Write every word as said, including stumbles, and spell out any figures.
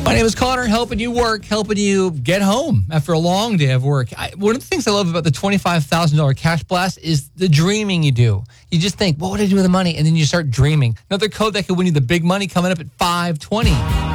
My name is Connor, helping you work, helping you get home after a long day of work. I, one of the things I love about the twenty-five thousand dollars cash blast is the dreaming you do. You just think, what would I do with the money? And then you start dreaming. Another code that could win you the big money coming up at five twenty.